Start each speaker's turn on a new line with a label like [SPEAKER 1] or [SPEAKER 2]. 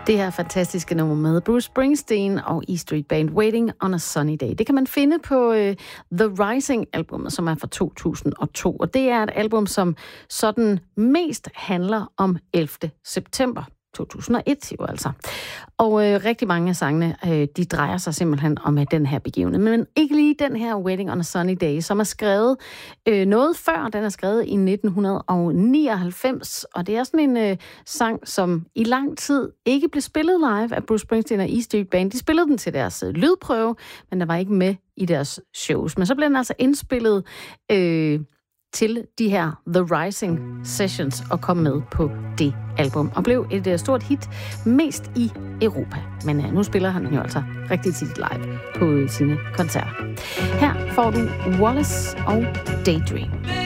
[SPEAKER 1] Det her fantastiske nummer med Bruce Springsteen og E Street Band, Waiting on a Sunny Day. Det kan man finde på The Rising-albummet, som er fra 2002. Og det er et album, som sådan mest handler om 11. september. 2001 jo altså. Og rigtig mange af sangene, de drejer sig simpelthen om den her begivenhed. Men ikke lige den her Waiting on a Sunny Day, som er skrevet noget før. Den er skrevet i 1999, og det er sådan en sang, som i lang tid ikke blev spillet live af Bruce Springsteen og E Street Band. De spillede den til deres lydprøve, men der var ikke med i deres shows. Men så blev den altså indspillet til de her The Rising Sessions og kom med på det album og blev et stort hit, mest i Europa. Men nu spiller han jo altså rigtig tit live på sine koncerter. Her får du Wallace og Daydream.